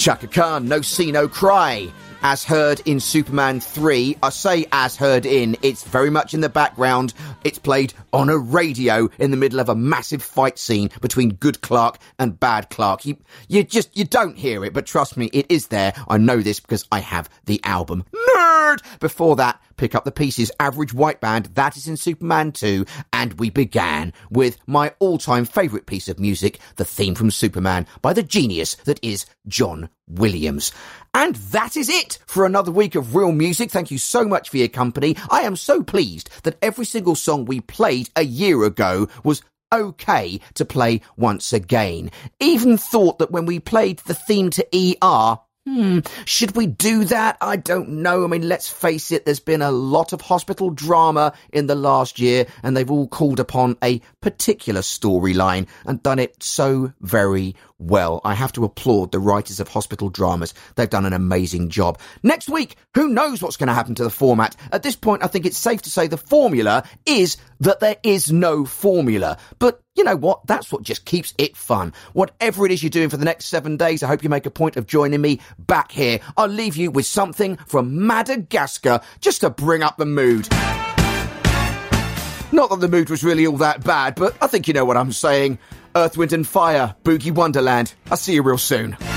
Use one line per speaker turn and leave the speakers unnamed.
Chaka Khan, No See No Cry, as heard in Superman 3. I say as heard in, it's very much in the background. It's played on a radio in the middle of a massive fight scene between good Clark and bad Clark. You don't hear it, but trust me, it is there. I know this because I have the album. Nerd! Before that, Pick Up the Pieces, Average White Band, that is in Superman 2. And we began with my all-time favourite piece of music, the theme from Superman by the genius that is John Williams. And that is it for another week of Real Music. Thank you so much for your company. I am so pleased that every single song we played a year ago was okay to play once again. Even thought that when we played the theme to ER, should we do that? I don't know. I mean, let's face it, there's been a lot of hospital drama in the last year, and they've all called upon a particular storyline and done it so very well. I have to applaud the writers of hospital dramas. They've done an amazing job. Next week, who knows what's going to happen to the format? At this point, I think it's safe to say the formula is that there is no formula. But you know what? That's what just keeps it fun. Whatever it is you're doing for the next 7 days, I hope you make a point of joining me back here. I'll leave you with something from Madagascar just to bring up the mood. Not that the mood was really all that bad, but I think you know what I'm saying. Earth, Wind and Fire, Boogie Wonderland. I'll see you real soon.